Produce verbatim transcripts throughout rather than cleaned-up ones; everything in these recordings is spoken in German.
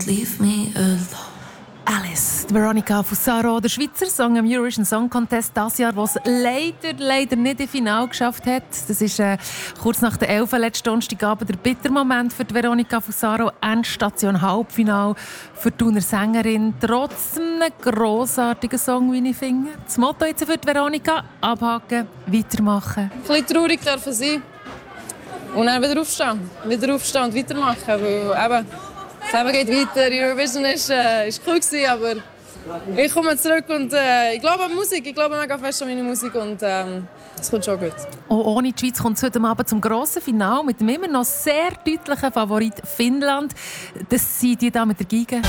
Leave me alone. Alice, Veronica Fusaro, der Schweizer Song im Eurovision Song Contest dieses Jahr, der es leider, leider nicht ins Finale geschafft hat. Das ist äh, kurz nach der elf letzten Donnerstagabend der bittere Moment für die Veronica Fusaro. Endstation Halbfinale für die Thuner Sängerin. Trotz einem grossartigen Song, wie ich finde. Das Motto jetzt für die Veronica: abhaken, weitermachen. Ein bisschen traurig dürfen sein. Und dann wieder aufstehen. Wieder aufstehen und weitermachen. Weil eben, das Leben geht weiter. Eurovision war äh, cool, gewesen, aber ich komme zurück und äh, ich glaube an Musik. Ich glaube mega fest an meine Musik und ähm, es kommt schon gut. Auch ohne die Schweiz kommt es heute Abend zum grossen Finale mit dem immer noch sehr deutlichen Favorit Finnland. Das sind die da mit der Geige.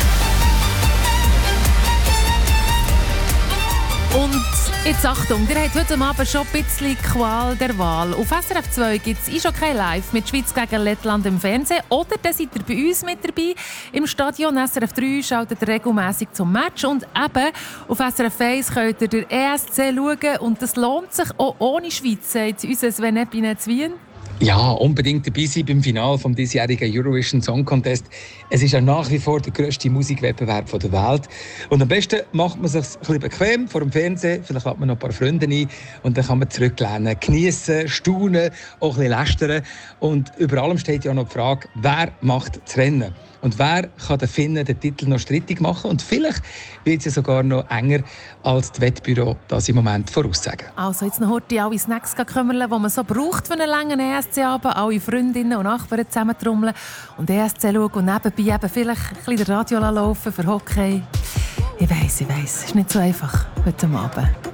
Und jetzt Achtung, ihr habt heute Abend schon ein bisschen Qual der Wahl. Auf S R F zwei gibt es Eishockey live mit Schweiz gegen Lettland im Fernsehen. Oder dann seid ihr bei uns mit dabei im Stadion. S R F drei schaltet ihr regelmässig zum Match. Und eben auf S R F eins könnt ihr den E S C schauen. Und das lohnt sich auch ohne Schweiz, sagt unser Sven Epinetz Wien. Ja, unbedingt dabei sein beim Finale des diesjährigen Eurovision Song Contest. Es ist ja nach wie vor der grösste Musikwettbewerb der Welt. Und am besten macht man es sich ein bisschen bequem vor dem Fernsehen. Vielleicht lädt man noch ein paar Freunde ein. Und dann kann man zurücklehnen, geniessen, staunen, auch ein bisschen lästern. Und über allem steht ja noch die Frage, wer macht das Rennen? Und wer kann den Finnen den Titel noch strittig machen? Und vielleicht wird es ja sogar noch enger, als das Wettbüro das im Moment voraussagen. Also jetzt noch heute alle Snacks kümmern, die man so braucht für einen langen E S C-Abend. Alle Freundinnen und Nachbarn zusammentrommeln und E S C schauen und nebenbei eben vielleicht ein bisschen Radio laufen für Hockey. Ich weiss, ich weiss, es ist nicht so einfach heute Abend.